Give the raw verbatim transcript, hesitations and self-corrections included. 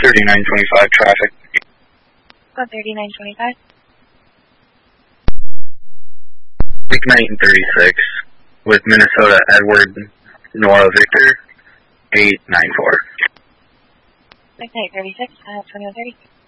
thirty-nine twenty-five traffic. Go thirty-nine twenty-five. McKnight and thirty-six with Minnesota Edward Nora Victor eight nine four. McKnight thirty-six, uh, twenty-one thirty.